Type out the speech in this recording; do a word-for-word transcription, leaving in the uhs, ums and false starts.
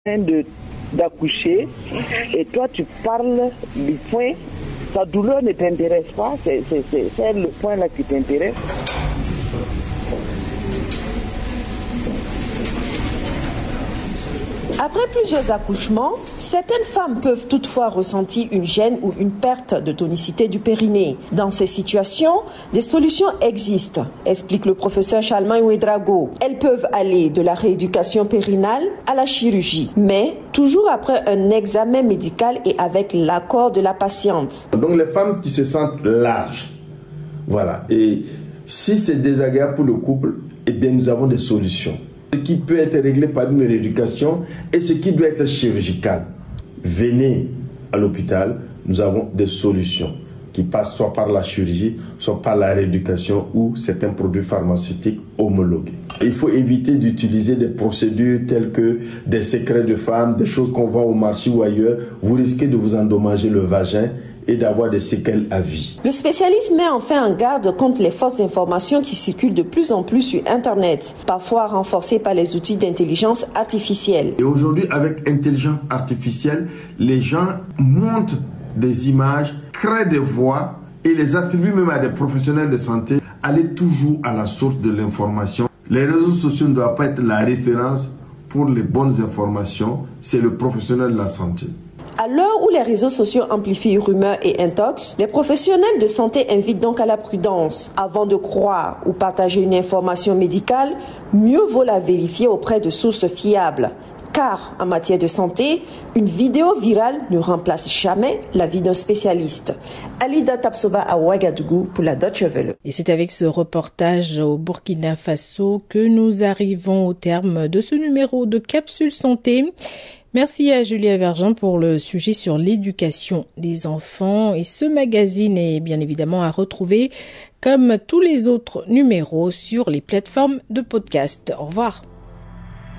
de d'accoucher et toi tu parles du point, ta douleur ne t'intéresse pas, c'est, c'est, c'est, c'est le point là qui t'intéresse. Après plusieurs accouchements, certaines femmes peuvent toutefois ressentir une gêne ou une perte de tonicité du périnée. Dans ces situations, des solutions existent, explique le professeur Chalmin Ouedraogo. Elles peuvent aller de la rééducation périnale à la chirurgie, mais toujours après un examen médical et avec l'accord de la patiente. Donc les femmes qui se sentent larges, voilà, et si c'est désagréable pour le couple, eh bien nous avons des solutions. Ce qui peut être réglé par une rééducation et ce qui doit être chirurgical. Venez à l'hôpital, nous avons des solutions qui passent soit par la chirurgie, soit par la rééducation ou certains produits pharmaceutiques homologués. Il faut éviter d'utiliser des procédures telles que des secrets de femmes, des choses qu'on vend au marché ou ailleurs. Vous risquez de vous endommager le vagin et d'avoir des séquelles à vie. Le spécialiste met enfin en garde contre les fausses informations qui circulent de plus en plus sur Internet, parfois renforcées par les outils d'intelligence artificielle. Et aujourd'hui, avec intelligence artificielle, les gens montent des images, créent des voix et les attribuent même à des professionnels de santé. Allez toujours à la source de l'information. Les réseaux sociaux ne doivent pas être la référence pour les bonnes informations, c'est le professionnel de la santé. À l'heure où les réseaux sociaux amplifient rumeurs et intox, les professionnels de santé invitent donc à la prudence. Avant de croire ou partager une information médicale, mieux vaut la vérifier auprès de sources fiables. Car, en matière de santé, une vidéo virale ne remplace jamais l'avis d'un spécialiste. Alida Tapsoba à Ouagadougou pour la Deutsche Welle. Et c'est avec ce reportage au Burkina Faso que nous arrivons au terme de ce numéro de Capsule Santé. Merci à Julia Vergin pour le sujet sur l'éducation des enfants. Et ce magazine est bien évidemment à retrouver comme tous les autres numéros sur les plateformes de podcast. Au revoir.